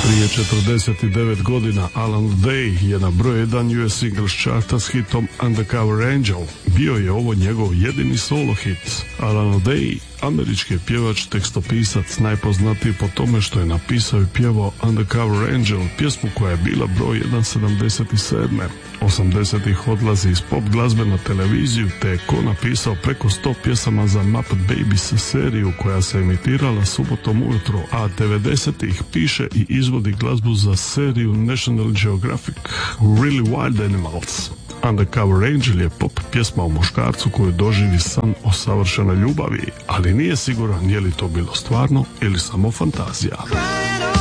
Prije 49 godina Alan Day je na broj 1 US Singles charta s hitom Undercover Angel. Bio je ovo njegov jedini solo hit. Alan Day, američki pjevač, tekstopisac, najpoznatiji po tome što je napisao i pjevao Undercover Angel, pjesmu koja je bila broj 1 77. 80-ih odlazi iz pop glazbe na televiziju, te je napisao preko 100 pjesama za Muppet Babies seriju koja se emitirala subotom ujutro, a 90-ih piše i izvodi glazbu za seriju National Geographic Really Wild Animals. Undercover Angel je pop pjesma o muškarcu koji doživi san o savršenoj ljubavi, ali nije siguran je li to bilo stvarno ili samo fantazija.